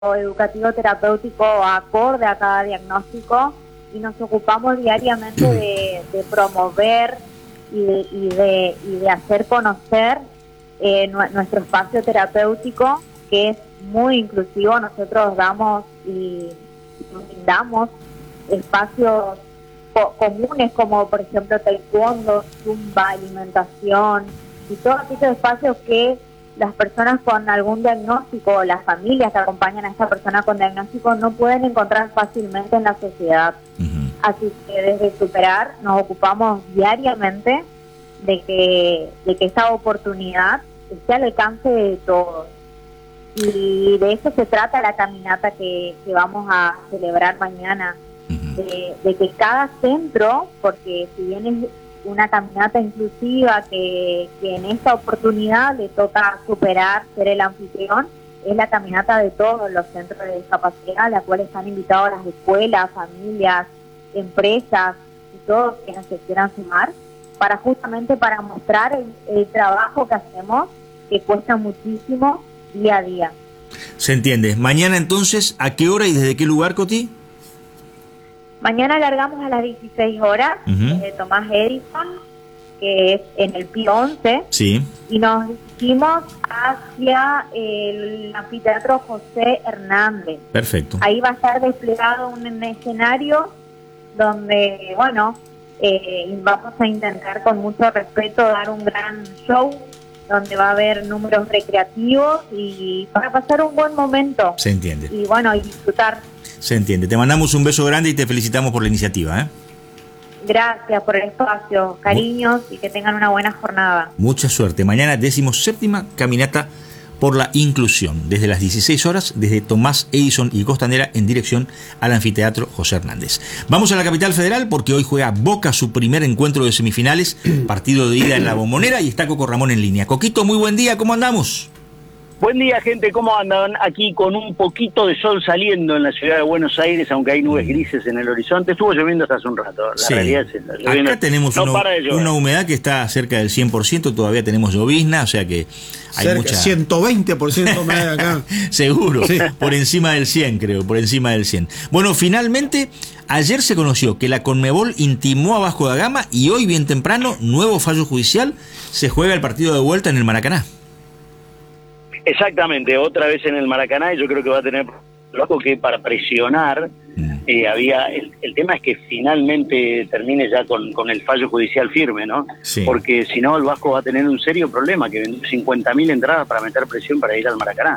educativo terapéutico acorde a cada diagnóstico y nos ocupamos diariamente de promover y de hacer conocer nuestro espacio terapéutico, que es muy inclusivo. Nosotros damos y brindamos espacios comunes como por ejemplo taekwondo, zumba, alimentación y todos esos espacios que las personas con algún diagnóstico o las familias que acompañan a esta persona con diagnóstico no pueden encontrar fácilmente en la sociedad. Así que desde Superar nos ocupamos diariamente de que esta oportunidad esté al alcance de todos. Y de eso se trata la caminata que vamos a celebrar mañana, de que cada centro, porque si bien es una caminata inclusiva que en esta oportunidad le toca Superar, ser el anfitrión, es la caminata de todos los centros de discapacidad, a la cual están invitados las escuelas, familias, empresas y todos quienes se quieran sumar, justamente para mostrar el trabajo que hacemos, que cuesta muchísimo día a día. Se entiende. Mañana entonces, ¿a qué hora y desde qué lugar, Coti? Mañana largamos a las 16 horas desde Tomás Edison, que es en el Pío 11, sí, y nos dirigimos hacia el anfiteatro José Hernández. Perfecto. Ahí va a estar desplegado un escenario donde, bueno, vamos a intentar con mucho respeto dar un gran show, donde va a haber números recreativos y para pasar un buen momento. Se entiende. Y bueno, y disfrutar. Se entiende. Te mandamos un beso grande y te felicitamos por la iniciativa, ¿eh? Gracias por el espacio, cariños, y que tengan una buena jornada. Mucha suerte. Mañana 17ª caminata por la inclusión, desde las 16 horas, desde Tomás Edison y Costanera en dirección al anfiteatro José Hernández. Vamos a la capital federal porque hoy juega Boca su primer encuentro de semifinales, partido de ida en la Bombonera, y está Coco Ramón en línea. Coquito, muy buen día, ¿cómo andamos? Buen día, gente, ¿cómo andan? Aquí con un poquito de sol saliendo en la ciudad de Buenos Aires, aunque hay nubes grises en el horizonte. Estuvo lloviendo hasta hace un rato, la realidad es esa. Acá tenemos una humedad que está cerca del 100%, todavía tenemos llovizna, o sea que hay cerca, mucha... 120% humedad acá. Seguro, sí. Por encima del 100, creo, por encima del 100. Bueno, finalmente, ayer se conoció que la Conmebol intimó a Vasco da Gama y hoy, bien temprano, nuevo fallo judicial, se juega el partido de vuelta en el Maracaná. Exactamente, otra vez en el Maracaná, y yo creo que va a tener algo que para presionar, había el tema es que finalmente termine ya con el fallo judicial firme, ¿no? Sí. Porque si no el Vasco va a tener un serio problema, que vendió 50.000 entradas para meter presión para ir al Maracaná.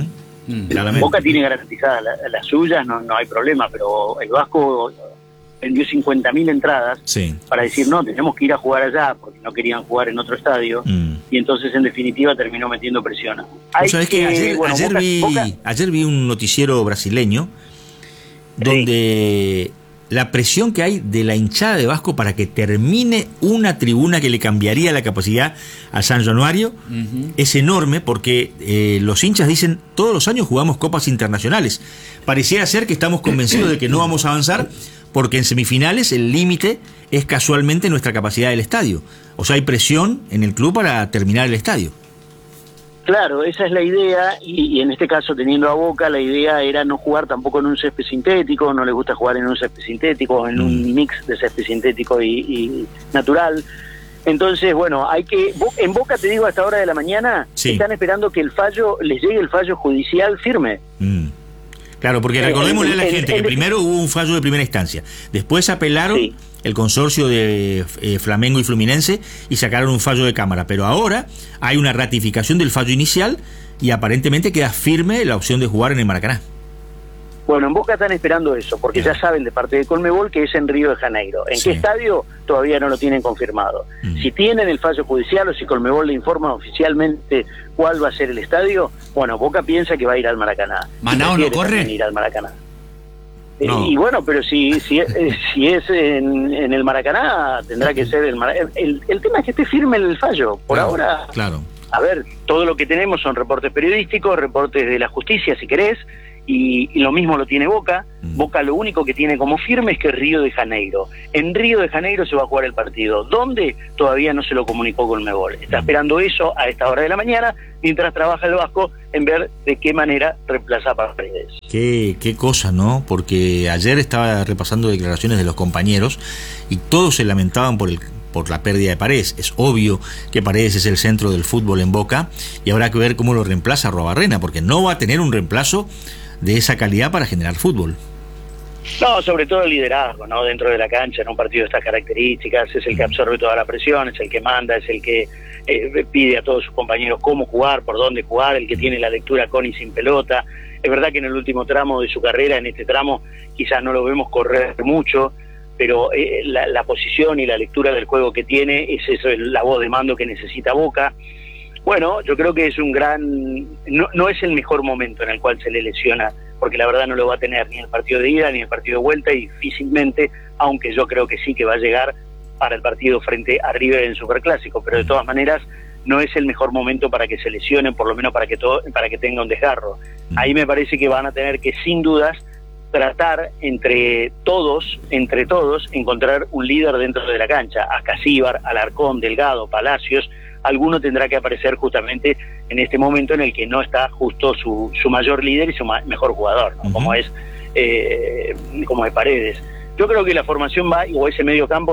Boca tiene garantizadas las suyas, no hay problema, pero el Vasco vendió 50.000 entradas para decir, no, tenemos que ir a jugar allá, porque no querían jugar en otro estadio, y entonces en definitiva terminó metiendo presión. ¿Sabés que ayer vi un noticiero brasileño donde la presión que hay de la hinchada de Vasco para que termine una tribuna que le cambiaría la capacidad a San Januario es enorme, porque los hinchas dicen, todos los años jugamos copas internacionales, pareciera ser que estamos convencidos de que no vamos a avanzar, porque en semifinales el límite es casualmente nuestra capacidad del estadio. O sea, hay presión en el club para terminar el estadio. Claro, esa es la idea, y en este caso, teniendo a Boca, la idea era no jugar tampoco en un césped sintético, no les gusta jugar en un césped sintético, en un mix de césped sintético y natural. Entonces, bueno, en Boca, te digo, a esta hora de la mañana, están esperando que les llegue el fallo judicial firme. Claro, porque recordémosle a la gente que primero hubo un fallo de primera instancia, después apelaron el consorcio de Flamengo y Fluminense y sacaron un fallo de Cámara, pero ahora hay una ratificación del fallo inicial y aparentemente queda firme la opción de jugar en el Maracaná. Bueno, en Boca están esperando eso, porque ya saben de parte de Conmebol que es en Río de Janeiro. ¿En qué estadio? Todavía no lo tienen confirmado. Si tienen el fallo judicial o si Conmebol le informa oficialmente cuál va a ser el estadio, bueno, Boca piensa que va a ir al Maracaná. ¿Manao no corre? Ir al Maracaná. No. Y bueno, pero si es en el Maracaná, tendrá que ser el Maracaná. El tema es que esté firme el fallo. Por ahora, claro. A ver, todo lo que tenemos son reportes periodísticos, reportes de la justicia, si querés, y lo mismo lo tiene Boca. Boca lo único que tiene como firme es que es Río de Janeiro. En Río de Janeiro se va a jugar el partido. ¿Dónde? Todavía no se lo comunicó Conmebol. Está esperando eso a esta hora de la mañana, mientras trabaja el Vasco en ver de qué manera reemplaza a Paredes. Qué cosa, ¿no? Porque ayer estaba repasando declaraciones de los compañeros y todos se lamentaban por la pérdida de Paredes. Es obvio que Paredes es el centro del fútbol en Boca y habrá que ver cómo lo reemplaza Arruabarrena, porque no va a tener un reemplazo de esa calidad para generar fútbol. No, sobre todo el liderazgo, ¿no? Dentro de la cancha, en un partido de estas características, es el que absorbe toda la presión, es el que manda, es el que pide a todos sus compañeros cómo jugar, por dónde jugar, el que tiene la lectura con y sin pelota. Es verdad que en el último tramo de su carrera, en este tramo, quizás no lo vemos correr mucho, pero la posición y la lectura del juego que tiene es eso, la voz de mando que necesita Boca. Bueno, yo creo que es un gran... No es el mejor momento en el cual se le lesiona, porque la verdad no lo va a tener ni en el partido de ida ni en el partido de vuelta, y difícilmente, aunque yo creo que sí que va a llegar para el partido frente a River en Superclásico, pero de todas maneras no es el mejor momento para que se lesione, por lo menos para que tenga un desgarro. Ahí me parece que van a tener que, sin dudas, tratar entre todos, encontrar un líder dentro de la cancha. Acasíbar, Alarcón, Delgado, Palacios, alguno tendrá que aparecer justamente en este momento en el que no está justo su mayor líder y su mejor jugador, ¿no? Como es Paredes. Yo creo que la formación va, o ese medio campo,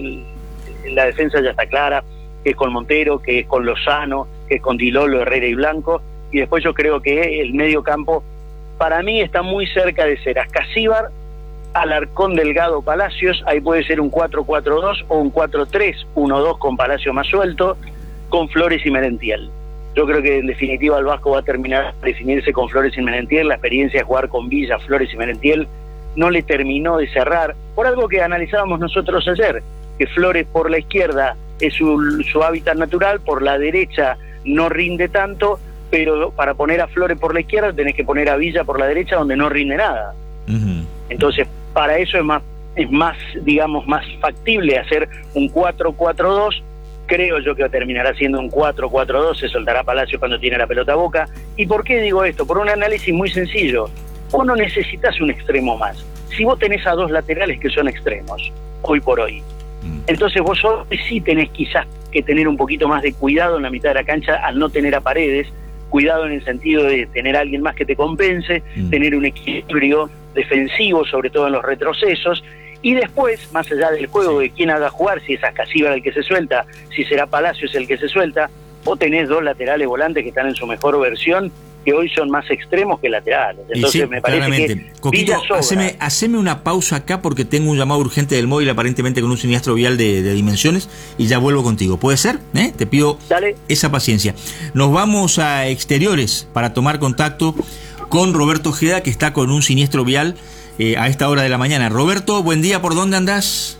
la defensa ya está clara, que es con Montero, que es con Lozano, que es con Di Lolo, Herrera y Blanco, y después yo creo que el medio campo para mí está muy cerca de ser Acasíbar, Alarcón, Delgado, Palacios. Ahí puede ser un 4-4-2 o un 4-3-1-2 con Palacio más suelto, con Flores y Merentiel. Yo creo que en definitiva el Vasco va a terminar de definirse con Flores y Merentiel. La experiencia de jugar con Villa, Flores y Merentiel no le terminó de cerrar, por algo que analizábamos nosotros ayer, que Flores por la izquierda es su hábitat natural, por la derecha no rinde tanto, pero para poner a Flores por la izquierda tenés que poner a Villa por la derecha, donde no rinde nada. Entonces para eso es más digamos más factible hacer un 4-4-2. Creo yo que terminará siendo un 4-4-2, se soltará Palacio cuando tiene la pelota a Boca. ¿Y por qué digo esto? Por un análisis muy sencillo. Vos no necesitas un extremo más. Si vos tenés a dos laterales que son extremos, hoy por hoy, entonces vos hoy sí tenés quizás que tener un poquito más de cuidado en la mitad de la cancha al no tener a Paredes, cuidado en el sentido de tener a alguien más que te compense, tener un equilibrio defensivo, sobre todo en los retrocesos, y después, más allá del juego de quién haga jugar, si es Acasíbar el que se suelta, si será Palacios el que se suelta, vos tenés dos laterales volantes que están en su mejor versión, que hoy son más extremos que laterales. Entonces sí, me parece claramente que Coquito, haceme una pausa acá porque tengo un llamado urgente del móvil, aparentemente con un siniestro vial de dimensiones, y ya vuelvo contigo. ¿Puede ser? Te pido esa paciencia. Nos vamos a exteriores para tomar contacto con Roberto Ojeda, que está con un siniestro vial a esta hora de la mañana. Roberto, buen día, ¿por dónde andás?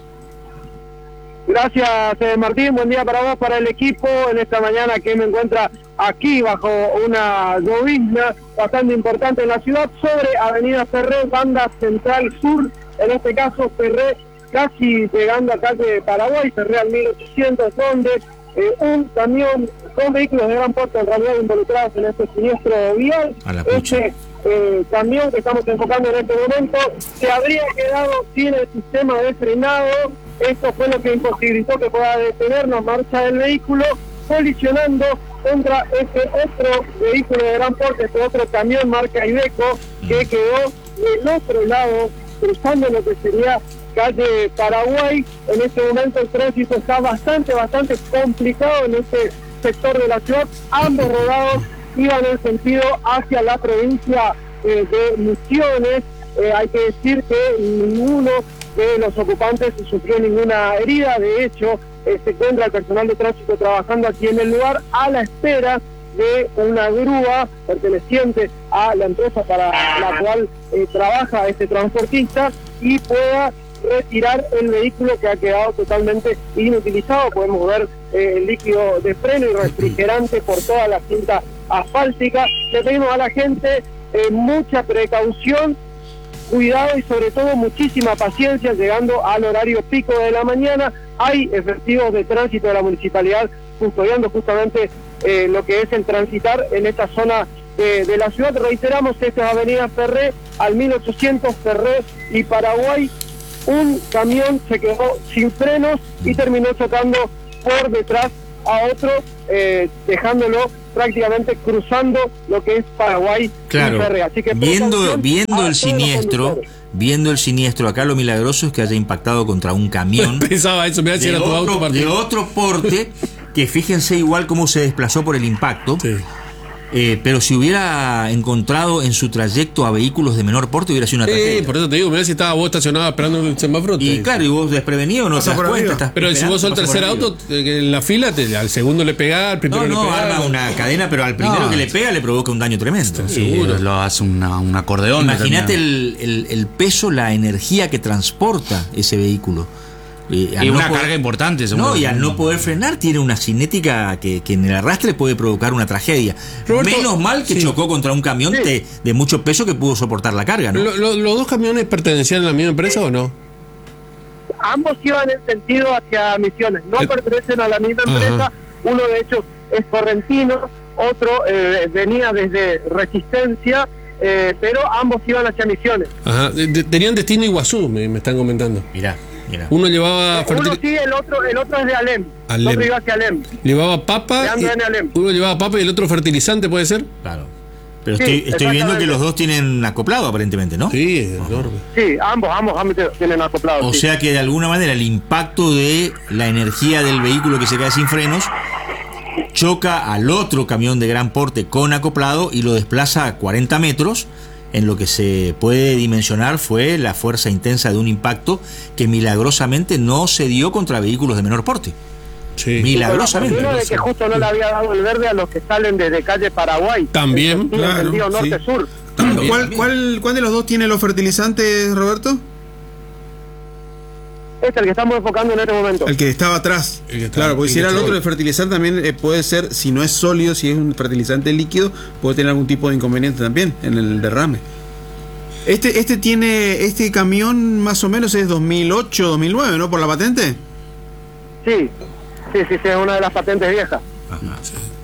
Gracias, Martín, buen día para vos, para el equipo, en esta mañana que me encuentra aquí bajo una llovizna bastante importante en la ciudad, sobre Avenida Ferré, banda central sur, en este caso Ferré, casi llegando a calle Paraguay, Ferré al 1800, donde un camión con vehículos de gran porte en realidad involucrados en este siniestro vial. Este camión que estamos enfocando en este momento se habría quedado sin el sistema de frenado. Esto fue lo que imposibilitó que pueda detenernos marcha del vehículo, colisionando contra este otro vehículo de gran porte, este otro camión marca Iveco, que quedó del otro lado, cruzando lo que sería calle Paraguay. En este momento el tránsito está bastante complicado en este sector de la ciudad. Ambos rodados iban en sentido hacia la provincia de Misiones. Hay que decir que ninguno de los ocupantes sufrió ninguna herida. De hecho, se encuentra el personal de tránsito trabajando aquí en el lugar a la espera de una grúa perteneciente a la empresa para la cual trabaja este transportista y pueda retirar el vehículo que ha quedado totalmente inutilizado. Podemos ver el líquido de freno y refrigerante por toda la cinta asfáltica. Le pedimos a la gente mucha precaución, cuidado y sobre todo muchísima paciencia llegando al horario pico de la mañana. Hay efectivos de tránsito de la municipalidad custodiando justamente lo que es el transitar en esta zona de la ciudad. Reiteramos, esta es Avenida Ferré, al 1800 Ferré y Paraguay. Un camión se quedó sin frenos y terminó chocando por detrás a otro, dejándolo prácticamente cruzando lo que es Paraguay. Claro. Y Ferré. Así que viendo el siniestro, acá lo milagroso es que haya impactado contra un camión pensaba eso, mirá si era tu auto de otro porte, que fíjense igual cómo se desplazó por el impacto. Sí. Pero si hubiera encontrado en su trayecto a vehículos de menor porte, hubiera sido una tragedia. Por eso te digo, mirá si estaba vos estacionado esperando el semáforo. Y claro, y vos desprevenido, no te das cuenta. Pero si vos sos el tercer auto, en la fila, al segundo le pegás, al primero le pegás. Arma una cadena, pero al primero que le pega le provoca un daño tremendo. Seguro, lo hace un acordeón. Imagínate el peso, la energía que transporta ese vehículo. Y una carga importante, seguro. No, y al no poder frenar tiene una cinética que en el arrastre puede provocar una tragedia. Roberto, menos mal que chocó contra un camión de mucho peso que pudo soportar la carga, ¿no? ¿Los dos camiones pertenecían a la misma empresa o no? Ambos iban en sentido hacia Misiones, no pertenecen a la misma empresa. Uno de hecho es correntino, otro venía desde Resistencia, pero ambos iban hacia Misiones. Ajá. Tenían destino Iguazú, me están comentando. Mirá. Uno llevaba uno sí, el otro es de Alem. El otro iba hacia Alem. Llevaba papa. Uno llevaba papa y el otro fertilizante, ¿puede ser? Claro. Pero estoy viendo que los dos tienen acoplado, aparentemente, ¿no? Sí, es enorme. Sí, ambos tienen acoplado. O sea que de alguna manera el impacto de la energía del vehículo que se cae sin frenos choca al otro camión de gran porte con acoplado y lo desplaza a 40 metros. En lo que se puede dimensionar fue la fuerza intensa de un impacto que milagrosamente no se dio contra vehículos de menor porte. Sí. Milagrosamente. Uno de que justo no le había dado el verde a los que salen desde calle Paraguay. También, claro. El sentido norte-sur. ¿Cuál de los dos tiene los fertilizantes, Roberto? Es el que estamos enfocando en este momento. El que estaba atrás. Claro, porque si era el otro, el fertilizante también puede ser, si no es sólido, si es un fertilizante líquido, puede tener algún tipo de inconveniente también en el derrame. Este camión más o menos es 2008, 2009, ¿no? Por la patente. Sí, es una de las patentes viejas. Ajá.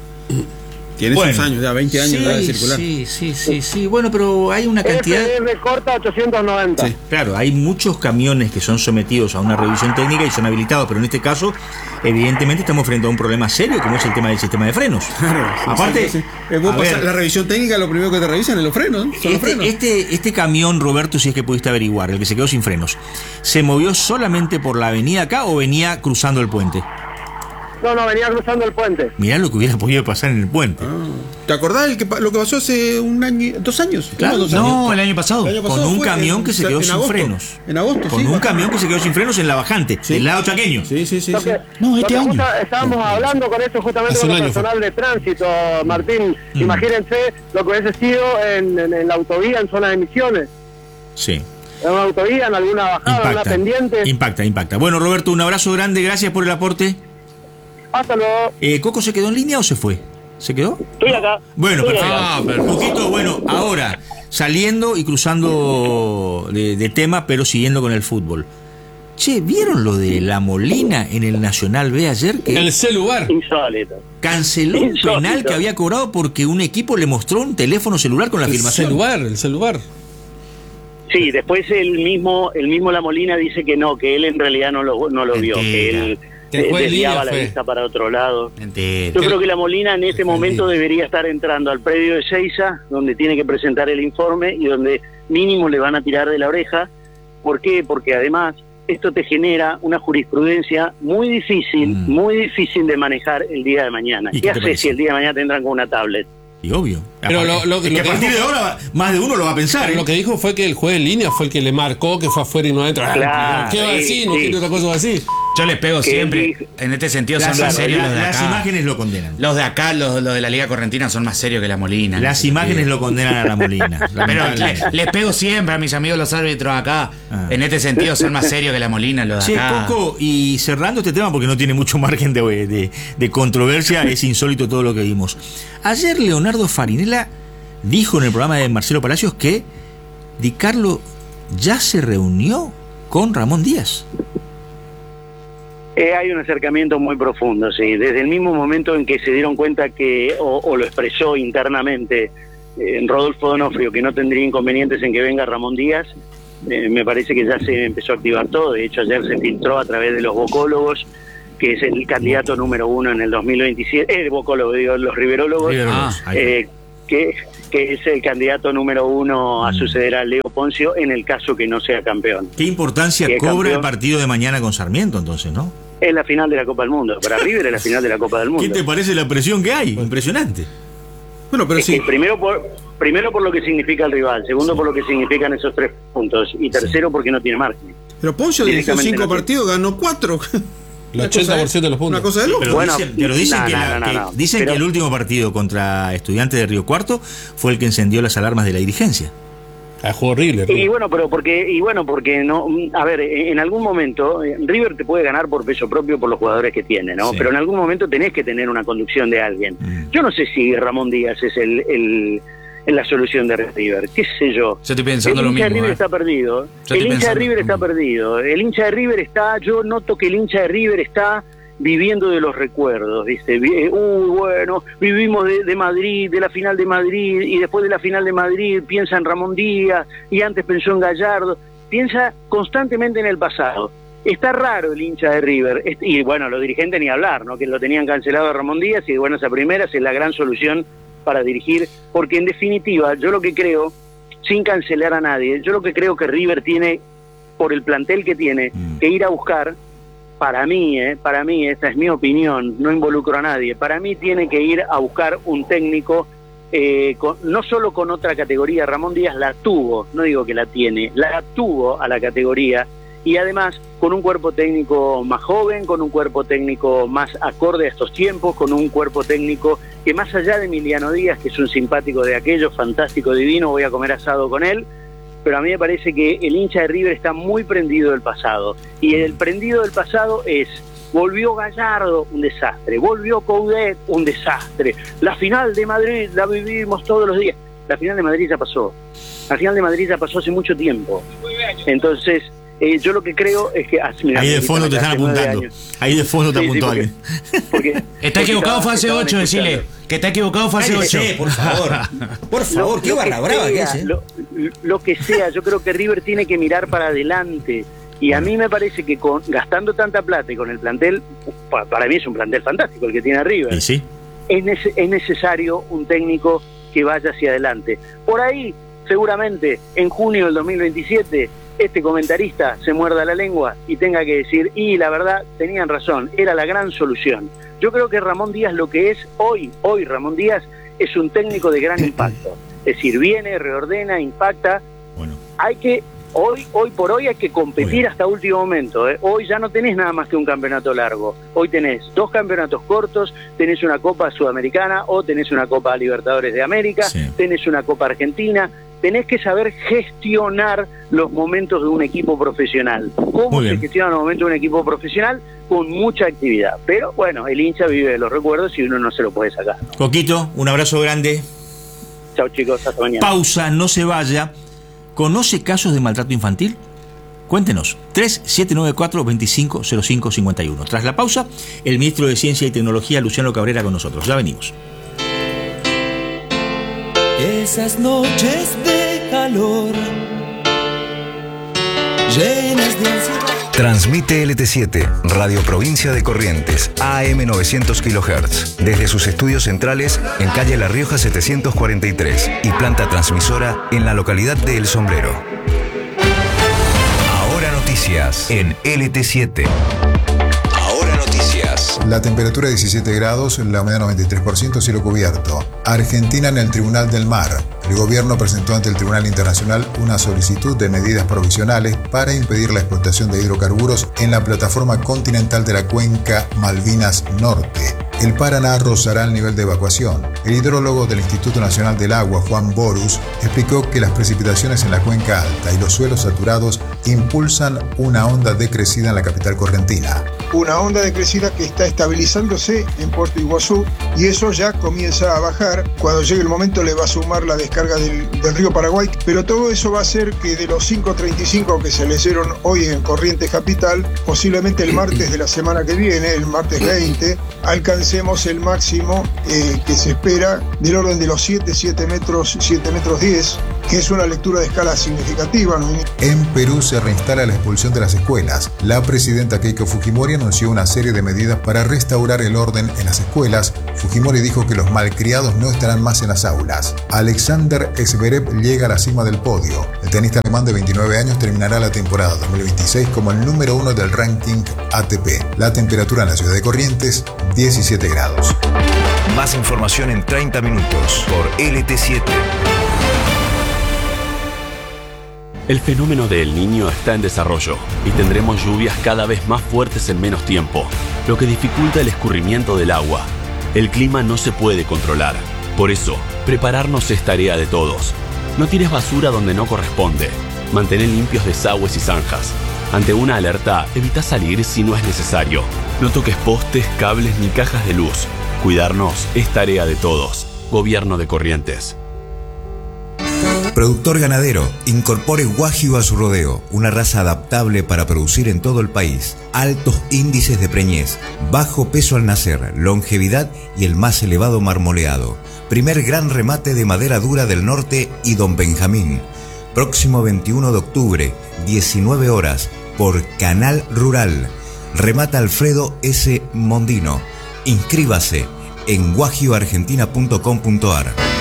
Tiene sus años, ya 20 años de circular. Sí. Bueno, pero hay una cantidad. FR corta 890. Sí, claro, hay muchos camiones que son sometidos a una revisión técnica y son habilitados, pero en este caso, evidentemente, estamos frente a un problema serio, como es el tema del sistema de frenos. Claro, aparte, la revisión técnica, lo primero que te revisan es los frenos. Son los frenos. Este camión, Roberto, si es que pudiste averiguar, el que se quedó sin frenos, ¿se movió solamente por la avenida acá o venía cruzando el puente? No, venía cruzando el puente. Mirá lo que hubiera podido pasar en el puente. ¿Te acordás lo que pasó hace 2 años? Claro, el año pasado. Con un camión que se quedó sin frenos. En agosto, Con un camión que se quedó sin frenos en la bajante, del lado chaqueño. Sí. No, este año. Estábamos hablando con eso justamente con el personal de tránsito, Martín. Imagínense lo que hubiese sido en la autovía, en zona de Misiones. Sí. En una autovía, en alguna bajada, en una pendiente. Impacta. Bueno, Roberto, un abrazo grande, gracias por el aporte. Hasta luego. ¿Coco se quedó en línea o se fue? ¿Se quedó? Estoy acá. Bueno, perfecto. Un poquito, ahora, saliendo y cruzando de tema, pero siguiendo con el fútbol. Che, ¿vieron lo de La Molina en el Nacional B ayer? Que el celular. Insólito. Canceló un penal que había cobrado porque un equipo le mostró un teléfono celular con la filmación. El celular. Sí, después el mismo La Molina dice que no, que él en realidad no lo vio, que él desviaba la vista para otro lado. Mentira. Yo creo que La Molina en este momento debería estar entrando al predio de Seiza, donde tiene que presentar el informe y donde mínimo le van a tirar de la oreja. ¿Por qué? Porque además esto te genera una jurisprudencia muy difícil de manejar el día de mañana. ¿Qué haces si el día de mañana te entran con una tablet? Y obvio. Pero a partir de ahora más de uno lo va a pensar. Lo que dijo fue que el juez en línea fue el que le marcó que fue afuera y no adentro. Claro, ¿qué va a decir? No tiene otra cosa así. Yo les pego siempre. En este sentido son más serios los de acá. Las imágenes lo condenan. Los de acá, los de la Liga Correntina, son más serios que La Molina. Las imágenes lo condenan a La Molina. Pero les pego siempre a mis amigos los árbitros acá. En este sentido son más serios que La Molina los de acá. Coco, y cerrando este tema porque no tiene mucho margen de controversia, es insólito todo lo que vimos. Ayer Leonardo Farinella dijo en el programa de Marcelo Palacios que Di Carlo ya se reunió con Ramón Díaz. Hay un acercamiento muy profundo, sí. Desde el mismo momento en que se dieron cuenta que, o lo expresó internamente Rodolfo Donofrio, que no tendría inconvenientes en que venga Ramón Díaz. Me parece que ya se empezó a activar todo. De hecho, ayer se filtró a través de los vocólogos que es el candidato número 1 en el 2027, vocólogo, digo, los riverólogos, que es el candidato número 1 a suceder a Leo Poncio en el caso que no sea campeón. ¿Qué importancia cobra el partido de mañana con Sarmiento entonces, no? Es la final de la Copa del Mundo. Para River es la final de la Copa del Mundo. ¿Qué te parece la presión que hay? Impresionante. Bueno, pero sí. Primero por lo que significa el rival, segundo por lo que significan esos 3 puntos y tercero porque no tiene margen. Pero Poncio dirigió 5 partidos, ganó 4. El 80% de los puntos. Una cosa de loco. Pero dicen que el último partido contra Estudiantes de Río Cuarto fue el que encendió las alarmas de la dirigencia. Jugó horrible. Y bueno, porque no, a ver, en algún momento River te puede ganar por peso propio por los jugadores que tiene, ¿no? Sí. Pero en algún momento tenés que tener una conducción de alguien. Yo no sé si Ramón Díaz es la solución de River, qué sé yo. Yo estoy pensando lo mismo. El hincha de River está perdido. El hincha de River está perdido. El hincha de River está, yo noto que el hincha de River está viviendo de los recuerdos, ¿viste? Bueno, vivimos de Madrid, de la final de Madrid, y después de la final de Madrid piensa en Ramón Díaz, y antes pensó en Gallardo, piensa constantemente en el pasado. Está raro el hincha de River, y bueno, los dirigentes ni hablar, ¿no? Que lo tenían cancelado a Ramón Díaz, y bueno, esa primera es la gran solución para dirigir, porque en definitiva, yo lo que creo, sin cancelar a nadie, yo lo que creo que River tiene, por el plantel que tiene, que ir a buscar. Para mí, esta es mi opinión, no involucro a nadie, para mí tiene que ir a buscar un técnico, no solo con otra categoría. Ramón Díaz la tuvo, no digo que la tiene, la tuvo a la categoría, y además con un cuerpo técnico más joven, con un cuerpo técnico más acorde a estos tiempos, con un cuerpo técnico que más allá de Emiliano Díaz, que es un simpático de aquellos, fantástico, divino, voy a comer asado con él, pero a mí me parece que el hincha de River está muy prendido del pasado, y el prendido del pasado es, volvió Gallardo, un desastre, volvió Coudet, un desastre, la final de Madrid la vivimos todos los días, la final de Madrid ya pasó hace mucho tiempo, entonces yo lo que creo es que... Mirá, ahí de fondo te están apuntando, ahí de fondo te apuntó alguien. Está equivocado fase 8, decile. Que está equivocado fase 8. Por favor, qué barra brava que es, lo que sea, yo creo que River tiene que mirar para adelante. Y a mí me parece que gastando tanta plata y con el plantel, para mí es un plantel fantástico el que tiene River. ¿Sí? Es necesario un técnico que vaya hacia adelante. Por ahí, seguramente, en junio del 2027... este comentarista se muerda la lengua y tenga que decir, y la verdad, tenían razón, era la gran solución. Yo creo que Ramón Díaz lo que es hoy Ramón Díaz es un técnico de gran impacto. Es decir, viene, reordena, impacta. Bueno. Hoy por hoy hay que competir hasta último momento. Hoy ya no tenés nada más que un campeonato largo. Hoy tenés 2 campeonatos cortos, tenés una Copa Sudamericana o tenés una Copa Libertadores de América, tenés una Copa Argentina. Tenés que saber gestionar los momentos de un equipo profesional. ¿Cómo se gestionan los momentos de un equipo profesional? Con mucha actividad. Pero bueno, el hincha vive de los recuerdos y uno no se lo puede sacar. Coquito, un abrazo grande. Chao chicos, hasta mañana. Pausa, no se vaya. ¿Conoce casos de maltrato infantil? Cuéntenos, 3794-250551. Tras la pausa, el ministro de Ciencia y Tecnología, Luciano Cabrera, con nosotros. Ya venimos. Esas noches de calor, llenas de ansiedad. Transmite LT7, Radio Provincia de Corrientes, AM 900 kHz, desde sus estudios centrales en calle La Rioja 743 y planta transmisora en la localidad de El Sombrero. Ahora noticias en LT7. Ahora noticias. La temperatura 17 grados, la humedad 93%, cielo cubierto. Argentina en el Tribunal del Mar. El gobierno presentó ante el Tribunal Internacional una solicitud de medidas provisionales para impedir la explotación de hidrocarburos en la plataforma continental de la cuenca Malvinas Norte. El Paraná rozará el nivel de evacuación. El hidrólogo del Instituto Nacional del Agua, Juan Borus, explicó que las precipitaciones en la cuenca alta y los suelos saturados impulsan una onda decrecida en la capital correntina. Una onda decrecida que está estabilizándose en Puerto Iguazú y eso ya comienza a bajar. Cuando llegue el momento le va a sumar la descarga del río Paraguay, pero todo eso va a hacer que de los 5.35 que se leyeron hoy en Corrientes Capital, posiblemente el martes de la semana que viene, el martes 20, alcance alcancemos el máximo que se espera del orden de los 7 metros 10, que es una lectura de escala significativa, ¿no? En Perú se reinstala la expulsión de las escuelas. La presidenta Keiko Fujimori anunció una serie de medidas para restaurar el orden en las escuelas. Fujimori dijo que los malcriados no estarán más en las aulas. Alexander Zverev llega a la cima del podio. El tenista alemán de 29 años terminará la temporada 2026 como el número 1 del ranking ATP. La temperatura en la ciudad de Corrientes, 17 grados. Más información en 30 minutos por LT7. El fenómeno de El Niño está en desarrollo y tendremos lluvias cada vez más fuertes en menos tiempo, lo que dificulta el escurrimiento del agua. El clima no se puede controlar. Por eso, prepararnos es tarea de todos. No tires basura donde no corresponde. Mantén limpios desagües y zanjas. Ante una alerta, evita salir si no es necesario. No toques postes, cables ni cajas de luz. Cuidarnos es tarea de todos. Gobierno de Corrientes. Productor ganadero, incorpore Wagyu a su rodeo, una raza adaptable para producir en todo el país. Altos índices de preñez, bajo peso al nacer, longevidad y el más elevado marmoleado. Primer gran remate de madera dura del norte y Don Benjamín. Próximo 21 de octubre, 19 horas, por Canal Rural. Remata Alfredo S. Mondino. Inscríbase en wagyuargentina.com.ar.